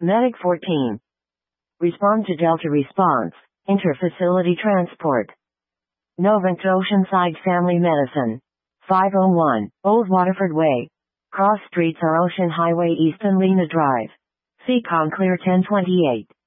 Medic 14. Respond to Delta response. Interfacility transport. Novant Oceanside Family Medicine. 501, Old Waterford Way. Cross streets are Ocean Highway East and Lena Drive. Seacon Clear 1028.